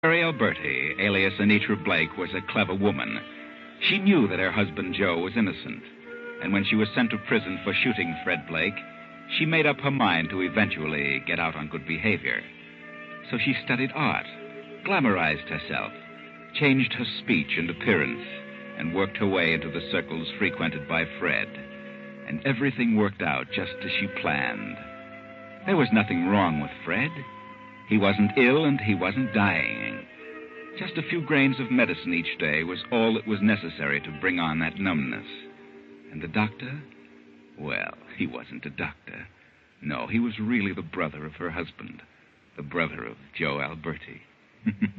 Mary Alberti, alias Anitra Blake, was a clever woman. She knew that her husband Joe was innocent, and when she was sent to prison for shooting Fred Blake, she made up her mind to eventually get out on good behavior. So she studied art, glamorized herself, changed her speech and appearance, and worked her way into the circles frequented by Fred. And everything worked out just as she planned. There was nothing wrong with Fred. He wasn't ill and he wasn't dying. Just a few grains of medicine each day was all that was necessary to bring on that numbness. And the doctor? Well, he wasn't a doctor. No, he was really the brother of her husband, the brother of Joe Alberti.